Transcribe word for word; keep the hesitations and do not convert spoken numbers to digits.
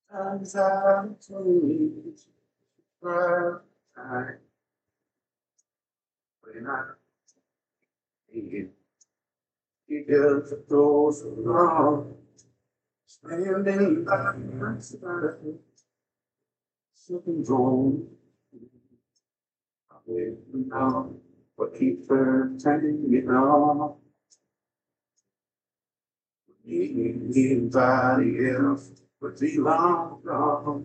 As I told right time when I needed you just go so long, standing by my side, something's wrong. I didn't know what keeps her turning on. Anybody else would be long gone.